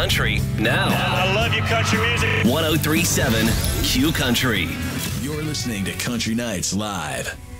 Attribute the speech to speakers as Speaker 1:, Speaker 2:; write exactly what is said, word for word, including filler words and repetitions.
Speaker 1: country now.
Speaker 2: I love you, country music.
Speaker 1: one oh three point seven Q Country.
Speaker 3: You're listening to Country Nights Live.